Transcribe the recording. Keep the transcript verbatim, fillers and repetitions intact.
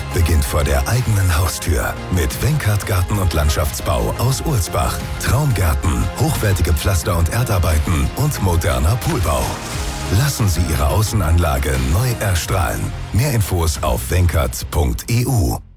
beginnt vor der eigenen Haustür. Mit Wenkert Garten- und Landschaftsbau aus Ulsbach. Traumgärten, hochwertige Pflaster- und Erdarbeiten und moderner Poolbau. Lassen Sie Ihre Außenanlage neu erstrahlen. Mehr Infos auf wenkert punkt e u.